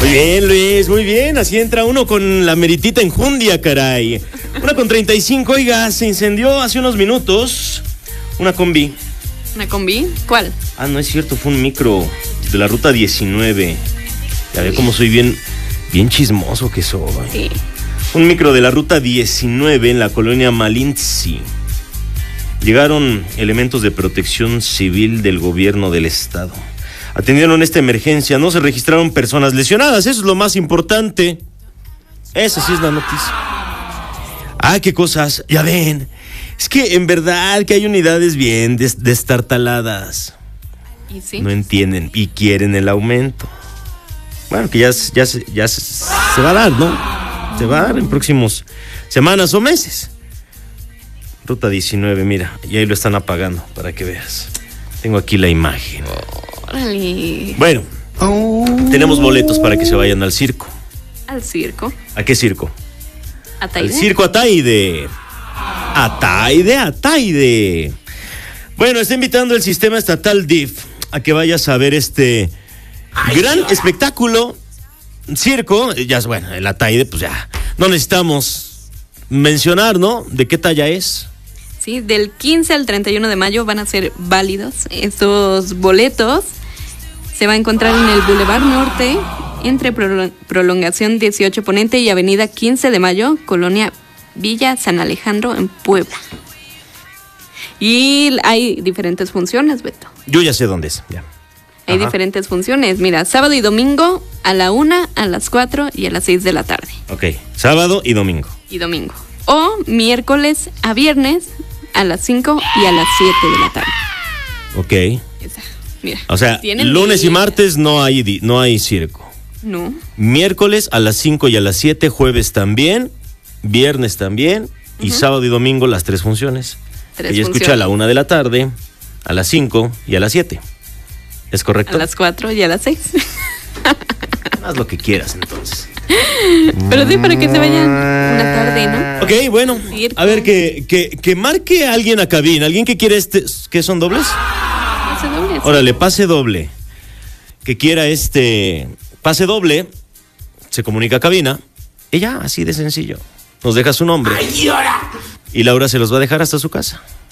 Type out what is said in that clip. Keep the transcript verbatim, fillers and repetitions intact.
Muy bien, Luis, muy bien. Así entra uno con la meritita enjundia, caray. Una con treinta y cinco, oiga, se incendió hace unos minutos una combi. ¿Una combi? ¿Cuál? Ah, no es cierto, fue un micro de la ruta diecinueve. Ya ve cómo soy bien, bien chismoso que soy. Sí. Un micro de la ruta diecinueve en la colonia Malinzi. Llegaron elementos de protección civil del gobierno del estado. Atendieron esta emergencia, no se registraron personas lesionadas, eso es lo más importante. Esa sí es la noticia. Ah, qué cosas, ya ven. Es que en verdad que hay unidades bien des- destartaladas. ¿Y sí? No entienden y quieren el aumento. Bueno, que ya, ya, ya se, se va a dar, ¿no? Se va a dar en próximos semanas o meses. Ruta diecinueve, mira, y ahí lo están apagando para que veas. Tengo aquí la imagen. Órale. Bueno, tenemos boletos para que se vayan al circo. Al circo. ¿A qué circo? ¿A Taide? Al circo Ataide. Ataide, Ataide. Bueno, está invitando el sistema estatal D I F a que vayas a ver este gran espectáculo, circo. Ya, bueno, el Ataide, pues ya no necesitamos mencionar, ¿no? ¿De qué talla es? Sí, del quince al treinta y uno de mayo van a ser válidos estos boletos. Se va a encontrar en el Boulevard Norte, entre Prolo- Prolongación dieciocho Poniente y Avenida quince de mayo, Colonia Villa San Alejandro, en Puebla. Y hay diferentes funciones, Beto. Yo ya sé dónde es, ya. Hay Ajá. diferentes funciones. Mira, sábado y domingo a la una, a las cuatro y a las seis de la tarde. Ok, sábado y domingo. Y domingo. O miércoles a viernes a las cinco y a las siete de la tarde. Ok. Esa, mira. O sea, ¿Tienen lunes y día? martes no hay, di- no hay circo. No. Miércoles a las cinco y a las siete, jueves también, viernes también, y Ujú. sábado y domingo las tres funciones. Tres Ella escucha funciones. a la una de la tarde, a las cinco y a las siete. ¿Es correcto? A las cuatro y a las seis. Haz lo que quieras entonces. Pero sí, para que se vayan una tarde, ¿no? Ok, bueno. Circo. A ver, que, que, que marque alguien a cabina. ¿Alguien que quiere este? ¿Qué son dobles? Pase doble, sí. Órale, pase doble. Que quiera este pase doble, se comunica a cabina. Y ya, así de sencillo. Nos deja su nombre. Y Laura se los va a dejar hasta su casa.